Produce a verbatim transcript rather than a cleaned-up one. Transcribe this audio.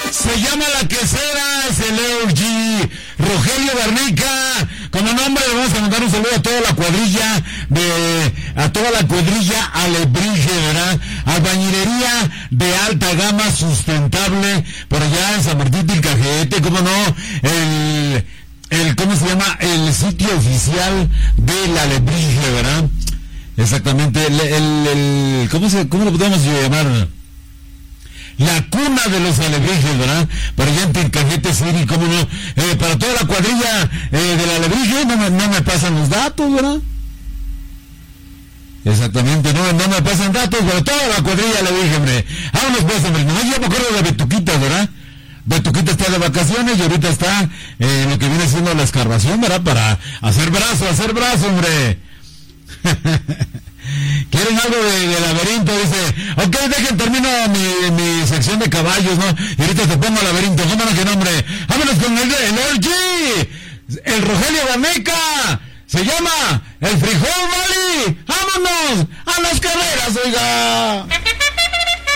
Se llama La Quesera, es el Leo G. Rogelio Garnica. Como nombre le vamos a mandar un saludo a toda la cuadrilla de, a toda la cuadrilla Alebrije, ¿verdad? Albañilería de alta gama sustentable, por allá en San Martín del Cajete, ¿cómo no? El, el, ¿cómo se llama? El sitio oficial de la Alebrije, ¿verdad? Exactamente, el, el, el ¿cómo se, cómo lo podemos llamar? La cuna de los alebrijes, ¿verdad? Para allá en Cajete City, ¿cómo no? Eh, para toda la cuadrilla eh, de la alebrije, no me, no me pasan los datos, ¿verdad? Exactamente, no, no me pasan datos, pero toda la cuadrilla alebrije, hombre. Vámonos pues, hombre. No, yo me acuerdo de Betuquita, ¿verdad? Betuquita está de vacaciones y ahorita está eh, lo que viene siendo la escarbación, ¿verdad? Para hacer brazo, hacer brazo, hombre. ¿Quieren algo de, de laberinto? Dice, ok, dejen, termino mi, mi sección de caballos, ¿no? Y ahorita te pongo laberinto. Vámonos, que nombre. Vámonos con el, el L G, el Rogelio Gameca. Se llama el Frijol Valley. Vámonos a las carreras, oiga.